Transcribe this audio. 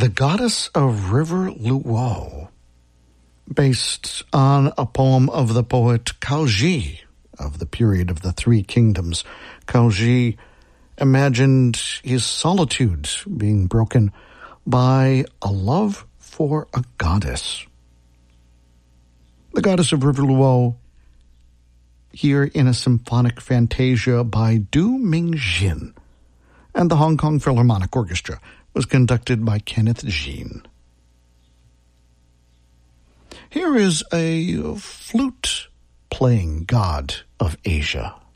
Goddess of River Luo, based on a poem of the poet Cao Ji of the period of the Three Kingdoms. Cao Ji imagined his solitude being broken by a love for a goddess. The Goddess of River Luo, here in a symphonic fantasia by Du Mingjin, and the Hong Kong Philharmonic Orchestra, was conducted by Kenneth Jean. Here is a flute-playing god of Asia.